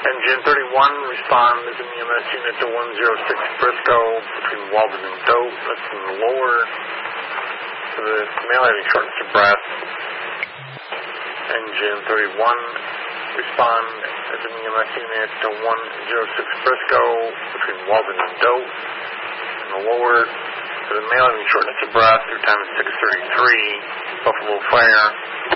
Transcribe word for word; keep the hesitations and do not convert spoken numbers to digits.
Engine thirty-one, respond as an E M S unit to one oh six Frisco between Walden and Dope. That's in the lower. To the male having shortness of breath. Engine thirty-one, respond as an E M S unit to one oh six Frisco between Walden and Dope. In the lower. To the male having shortness of breath. Your time is six thirty-three. Buffalo Fire.